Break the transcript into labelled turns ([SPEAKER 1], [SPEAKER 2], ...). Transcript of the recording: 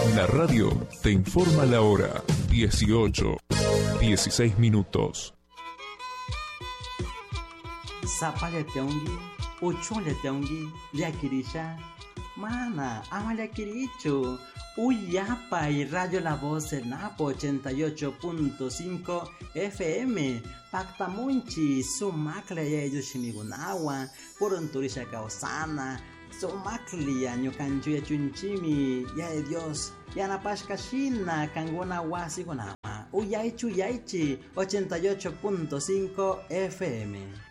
[SPEAKER 1] La radio te informa la hora 18:16 minutos.
[SPEAKER 2] Zapale teongi, uchole teongi, liakirisha. Mana, ama liakiricho. Uyapa y Radio La Voz en Napo 88.5 FM. Pactamunchi, sumakle ya yushimigunawa, Purunturisha Kaosana, sumakli ya nyukanchu ya chunchimi, ya de Dios, ya napashkashina, kanguna wasi gonama. Uyaichu yaichi 88.5 FM.